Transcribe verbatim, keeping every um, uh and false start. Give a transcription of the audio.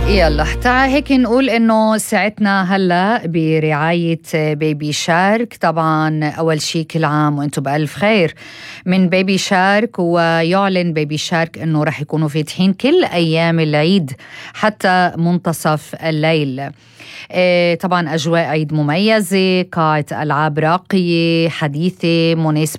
يلا تعال هيك نقول إنه ساعتنا هلا برعاية بيبي شارك. طبعا أول شي كل عام وأنتم بألف خير من بيبي شارك، ويعلن بيبي شارك إنه رح يكونوا فاتحين كل أيام العيد حتى منتصف الليل. إيه طبعا أجواء عيد مميزة، قاعة ألعاب راقية حديثة مناسبة